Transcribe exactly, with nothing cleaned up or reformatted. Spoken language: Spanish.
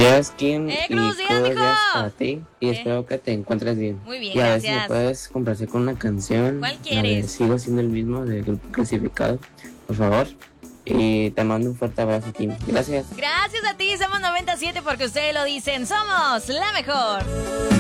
días, Kim. Eh, y buenos días, buenos mijo. días para ti. Y Eh. espero que te encuentres bien. Muy bien, y a ver si gracias. me puedes complacer con una canción. ¿Cuál La de quieres? Sigo siendo el mismo de Grupo Clasificado, por favor. Y te mando un fuerte abrazo, Kim. Gracias. Gracias a ti, somos noventa y siete porque ustedes lo dicen. Somos la mejor.